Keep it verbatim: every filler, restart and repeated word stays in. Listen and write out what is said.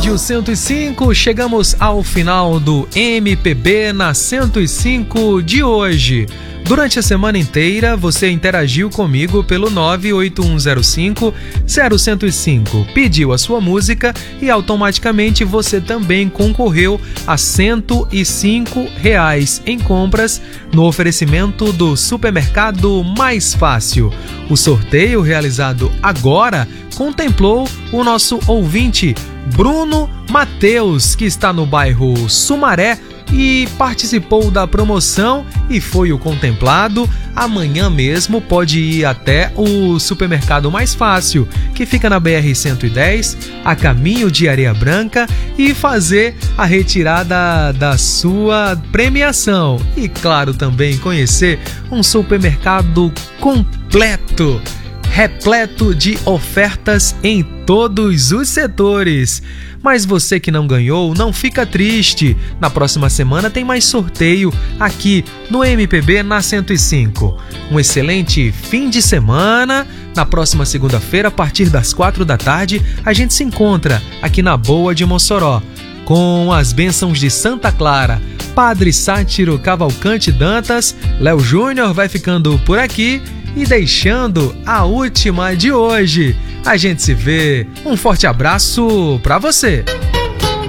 Rádio cento e cinco, chegamos ao final do M P B na cento e cinco de hoje. Durante a semana inteira, você interagiu comigo pelo nove oito um zero cinco zero zero zero cinco, pediu a sua música e automaticamente você também concorreu a cento e cinco reais em compras no oferecimento do Supermercado Mais Fácil. O sorteio realizado agora contemplou o nosso ouvinte Bruno Mateus, que está no bairro Sumaré, e participou da promoção e foi o contemplado. Amanhã mesmo pode ir até o Supermercado Mais Fácil, que fica na B R cento e dez, a caminho de Areia Branca, e fazer a retirada da sua premiação. E claro, também conhecer um supermercado completo, repleto de ofertas em todos os setores. Mas você que não ganhou, não fica triste. Na próxima semana tem mais sorteio aqui no M P B na cento e cinco. Um excelente fim de semana. Na próxima segunda-feira, a partir das quatro da tarde, a gente se encontra aqui na Boa de Mossoró, com as bênçãos de Santa Clara. Padre Sátiro Cavalcante Dantas, Léo Júnior vai ficando por aqui e deixando a última de hoje. A gente se vê. Um forte abraço pra você.